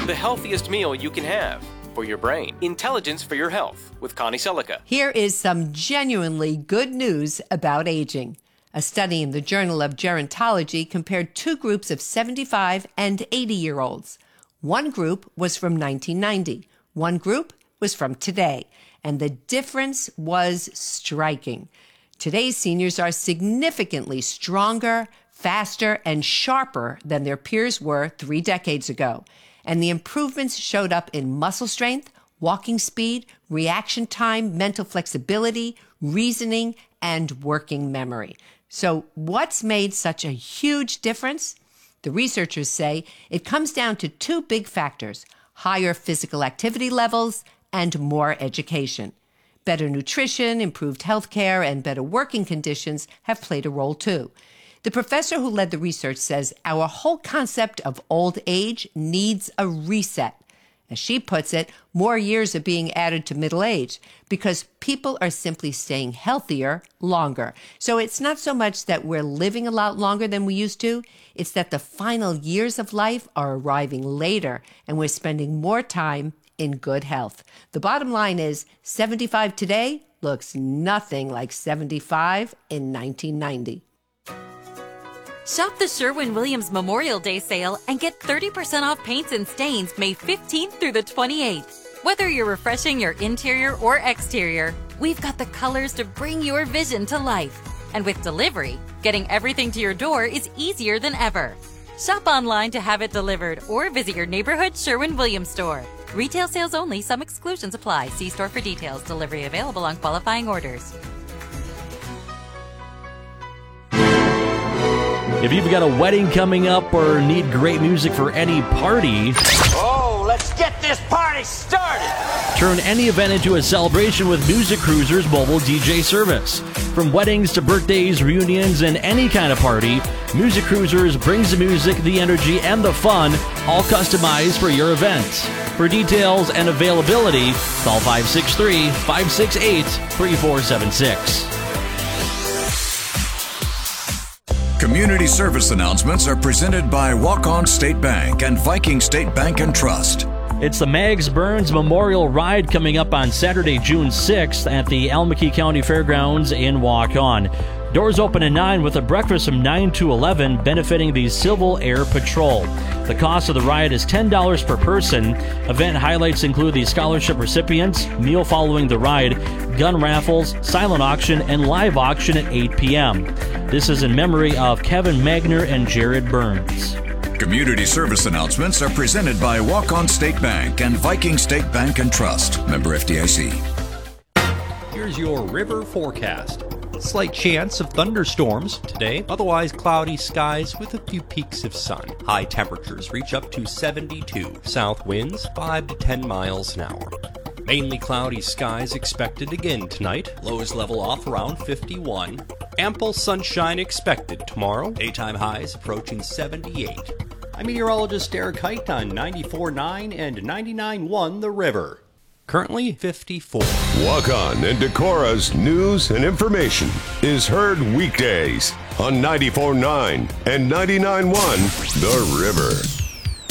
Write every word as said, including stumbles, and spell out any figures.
the healthiest meal you can have for your brain. Intelligence for Your Health with Connie Selica. Here is some genuinely good news about aging. A study in the Journal of Gerontology compared two groups of seventy-five and eighty-year-olds. One group was from nineteen ninety. One group was from today. And the difference was striking. Today's seniors are significantly stronger, faster, and sharper than their peers were three decades ago. And the improvements showed up in muscle strength, walking speed, reaction time, mental flexibility, reasoning, and working memory. So what's made such a huge difference? The researchers say it comes down to two big factors: higher physical activity levels and more education. Better nutrition, improved health care, and better working conditions have played a role too. The professor who led the research says our whole concept of old age needs a reset. As she puts it, more years are being added to middle age because people are simply staying healthier longer. So it's not so much that we're living a lot longer than we used to, it's that the final years of life are arriving later and we're spending more time in good health. The bottom line is seventy-five today looks nothing like seventy-five in nineteen ninety. Shop the Sherwin-Williams Memorial Day sale and get thirty percent off paints and stains May fifteenth through the twenty-eighth. Whether you're refreshing your interior or exterior, we've got the colors to bring your vision to life. And with delivery, getting everything to your door is easier than ever. Shop online to have it delivered or visit your neighborhood Sherwin-Williams store. Retail sales only. Some exclusions apply. See store for details. Delivery available on qualifying orders. If you've got a wedding coming up or need great music for any party, oh, let's get this party started! Turn any event into a celebration with Music Cruiser's mobile D J service. From weddings to birthdays, reunions, and any kind of party, Music Cruisers brings the music, the energy, and the fun, all customized for your event. For details and availability, call five six three, five six eight, three four seven six. Community service announcements are presented by Walk-On State Bank and Viking State Bank and Trust. It's the Mags Burns Memorial Ride coming up on Saturday, June sixth at the Almaquee County Fairgrounds in Walk-On. Doors open at nine with a breakfast from nine to eleven benefiting the Civil Air Patrol. The cost of the ride is ten dollars per person. Event highlights include the scholarship recipients, meal following the ride, gun raffles, silent auction, and live auction at eight p.m. This is in memory of Kevin Magner and Jared Burns. Community service announcements are presented by Walk-On State Bank and Viking State Bank and Trust. Member F D I C. Here's your river forecast. Slight chance of thunderstorms today, otherwise cloudy skies with a few peaks of sun. High temperatures reach up to seventy-two. South winds five to ten miles an hour. Mainly cloudy skies expected again tonight. Lows level off around fifty-one. Ample sunshine expected tomorrow. Daytime highs approaching seventy-eight. I'm meteorologist Eric Height on ninety-four point nine and ninety-nine point one The River. Currently fifty-four. Walk On and Decora's news and information is heard weekdays on ninety-four point nine and ninety-nine point one The River.